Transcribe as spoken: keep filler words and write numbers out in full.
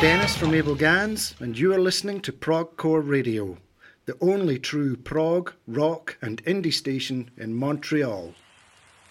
Dennis from Abel Gans, and you are listening to Progcore Radio, the only true prog, rock and indie station in Montreal.